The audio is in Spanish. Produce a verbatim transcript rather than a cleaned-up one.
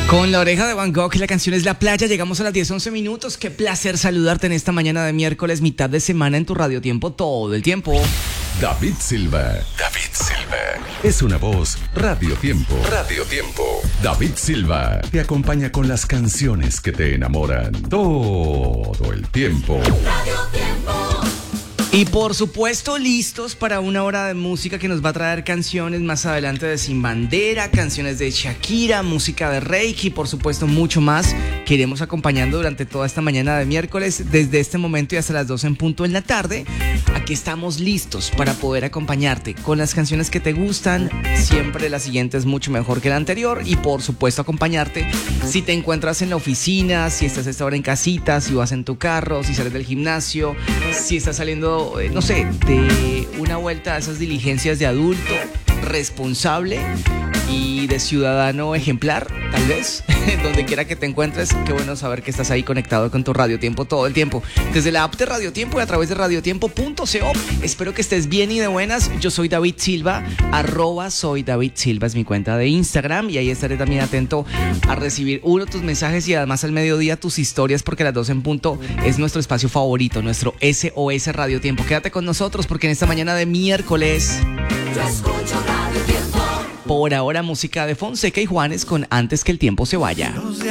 Con La Oreja de Van Gogh, la canción es La Playa. Llegamos a las diez once minutos. Qué placer saludarte en esta mañana de miércoles, mitad de semana en tu Radio Tiempo, todo el tiempo. David Silva. David Silva. Es una voz Radio Tiempo. Radio Tiempo. David Silva te acompaña con las canciones que te enamoran todo el tiempo. Radio Tiempo. Y por supuesto listos para una hora de música que nos va a traer canciones más adelante de Sin Bandera, canciones de Shakira, música de Reiki y por supuesto mucho más que iremos acompañando durante toda esta mañana de miércoles desde este momento y hasta las doce en punto en la tarde. Aquí estamos listos para poder acompañarte con las canciones que te gustan. Siempre la siguiente es mucho mejor que la anterior y por supuesto acompañarte si te encuentras en la oficina, si estás a esta hora en casita, si vas en tu carro, si sales del gimnasio, si estás saliendo no sé, de una vuelta a esas diligencias de adulto responsable y de ciudadano ejemplar, tal vez, donde quiera que te encuentres. Qué bueno saber que estás ahí conectado con tu Radio Tiempo todo el tiempo, desde la app de Radio Tiempo y a través de radiotiempo punto co. Espero que estés bien y de buenas. Yo soy David Silva, arroba soy David Silva es mi cuenta de Instagram y ahí estaré también atento a recibir uno de tus mensajes y además al mediodía tus historias, porque las doce en punto es nuestro espacio favorito, nuestro S O S Radio Tiempo. Quédate con nosotros porque en esta mañana de miércoles Yo escucho Radio Tiempo. por ahora música de Fonseca y Juanes con Antes que el tiempo se vaya.